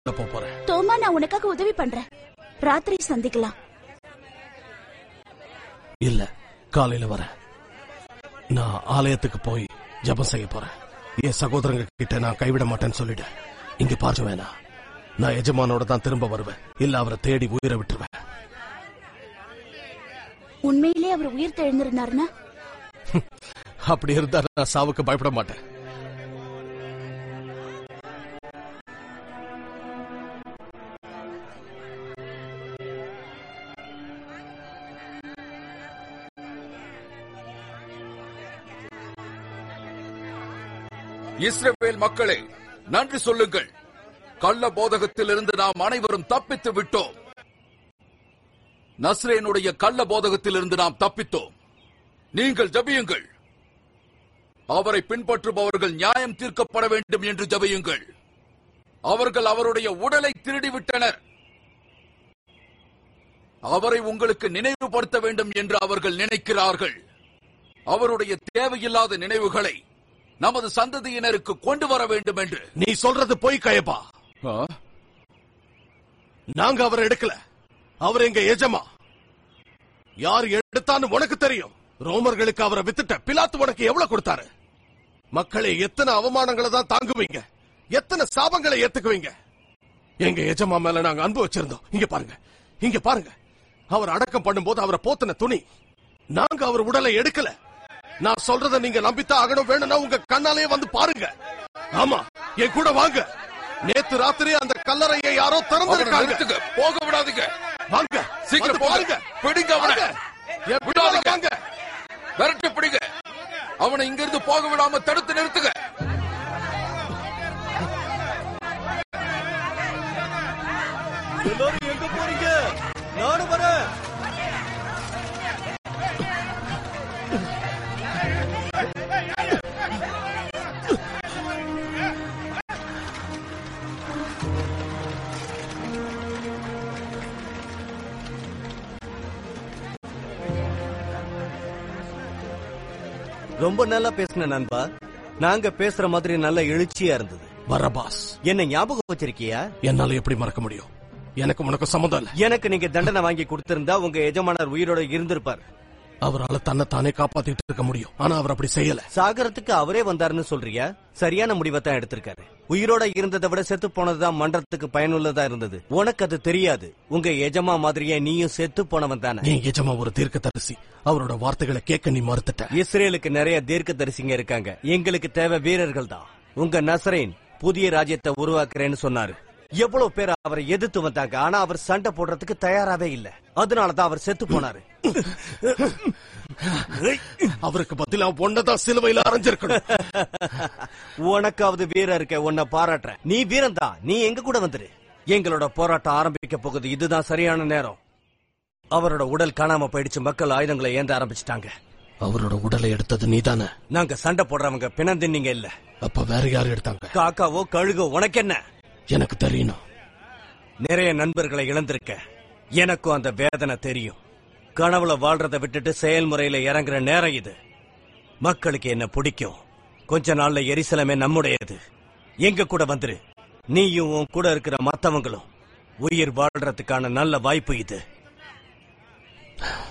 உள்ள போறேன். தோமா, நான் உனக்காக உதவி பண்றேன். ராத்திரி சந்திக்கலாம். இல்ல, காலையில வரேன். நான் ஆலயத்துக்கு போய் ஜபம் செய்ய போறேன். என் சகோதரங்க கிட்ட நான் கைவிட மாட்டேன்னு சொல்லிடு. இங்க பார்க்க வேணாம். நான் எஜமானோட தான் திரும்ப வருவேன். இல்ல அவரை தேடி உயிரை விட்டுருவேன். உண்மையிலே அவர் உயிர் தெழுந்திருந்தாருன்னா? அப்படி இருந்தா நான் சாவுக்கு பயப்பட மாட்டேன். இஸ்ரவேல் மக்களே, நன்றி சொல்லுங்கள். கள்ள போதகத்திலிருந்து நாம் அனைவரும் தப்பித்து விட்டோம். நஸ்ரேனுடைய கள்ள போதகத்திலிருந்து நாம் தப்பித்தோம். நீங்கள் ஜெபியுங்கள். அவரை பின்பற்றுபவர்கள் நியாயம் தீர்க்கப்பட வேண்டும் என்று ஜெபியுங்கள். அவர்கள் அவருடைய உடலை திருடிவிட்டனர். அவரை உங்களுக்கு நினைவுபடுத்த வேண்டும் என்று அவர்கள் நினைக்கிறார்கள். அவருடைய தேவையில்லாத நினைவுகளை நமது சந்ததியினருக்கு கொண்டு வர வேண்டும் என்று. நீ சொல்றது போய் கயப்பா. நாங்க அவரை எடுக்கல. அவர் எங்க எஜமா. யார் எடுத்தான்னு உனக்கு தெரியும். ரோமர்களுக்கு அவரை வித்துட்ட. பிலாத்து உனக்கு எவ்வளவு கொடுத்தாரு? மக்களே, எத்தனை அவமானங்களை தான் தாங்குவீங்க? எத்தனை சாபங்களை ஏத்துக்குவீங்க? எங்க எஜமா மேல நாங்க அன்பு வச்சிருந்தோம். இங்க பாருங்க, இங்க பாருங்க. அவர் அடக்கம் பண்ணும்போது அவரை போத்தின துணி. நாங்க அவர் உடலை எடுக்கல. நான் சொல்றத நீங்க நம்பித்தான் ஆகணும். வேணும்னா உங்க கண்ணாலே வந்து பாருங்க. ஆமா, என் கூட வாங்க. நேத்து ராத்திரி அந்த கல்லறையை யாரோ திறந்திருக்காங்க. போக விடாதீங்க. வாங்க, சீக்கிரம் போங்க. பிடிங்க அவனை. விடாதீங்க. விரட்டு பிடிங்க. அவனை இங்கிருந்து போக விடாம தடுத்து நிறுத்துங்க. எல்லாரும் எங்க போறீங்க? நானும் வரேன். ரொம்ப நல்லா பேசின நண்பா. நாங்க பேசுற மாதிரி நல்ல எழுச்சியா இருந்தது. பரபாஸ், என்ன ஞாபகம் வச்சிருக்கியா? என்னால எப்படி மறக்க முடியும்? எனக்கு உனக்கு சம்மந்தம் இல்ல. எனக்கு நீங்க தண்டனை வாங்கி கொடுத்திருந்தா உங்க எஜமானர் உயிரோட இருந்திருப்பார். அவரால் தன்னை தானே காப்பாத்திட்டு இருக்க முடியும். ஆனா அவர் அப்படி செய்யல. சாகரத்துக்கு அவரே வந்தாருன்னு சொல்றியா? சரியான முடிவை தான் எடுத்திருக்காரு. உயிரோட இருந்ததை விட செத்து போனதுதான் மன்றத்துக்கு பயனுள்ளதா இருந்தது. உனக்கு அது தெரியாது. உங்க எஜமா மாதிரியே நீயும் செத்து போனவன் தானே. என் எஜமா ஒரு தீர்க்கதரிசி. அவரோட வார்த்தைகளை கேட்க நீ மறுத்துட்ட. இஸ்ரேலுக்கு நிறைய தீர்க்கதரிசிங்க இருக்காங்க. எங்களுக்கு தேவை வீரர்கள் தான். உங்க நசரேன் புதிய ராஜ்யத்தை உருவாக்குறேன்னு சொன்னாரு. எவ்வளவு பேர் அவரை எதிர்த்து வந்தாங்க. ஆனா அவர் சண்டை போடுறதுக்கு தயாராவே இல்ல. அதனாலதான் அவர் செத்து போனாரு. அவருக்கு பதிலா ஒன்னதான் சிலுவையில அரைஞ்சிருக்கணும். உனக்காவது வீரம் இருக்க. உன்னை பாராட்டுறேன். நீ வீரம் தான். நீ எங்க கூட வந்துரு. எங்களோட போராட்டம் ஆரம்பிக்க போகுது. இதுதான் சரியான நேரம். அவரோட உடல் காணாம போயிடுச்சு. மக்கள் ஆயுதங்களை ஏந்த ஆரம்பிச்சிட்டாங்க. அவரோட உடலை எடுத்தது நீதானே? நாங்க சண்டை போடுறவங்க பிணந்தின்னீங்க இல்ல. அப்ப வேற யாரு எடுத்தாங்க? காக்காவோ கழுகோ, உனக்கு என்ன? எனக்கு தெரியணும். நிறைய நண்பர்களை இழந்திருக்க. எனக்கும் அந்த வேதனை தெரியும். கனவுல வாழ்றதை விட்டுட்டு செயல்முறையில இறங்குற நேரம் இது. மக்களுக்கு என்ன பிடிக்கும். கொஞ்ச நாள்ல எரிசலமே நம்முடையது. எங்க கூட வந்துரு. நீயும் உன் கூட இருக்கிற மத்தவங்களும் உயிர் வாழ்றதுக்கான நல்ல வாய்ப்பு இது.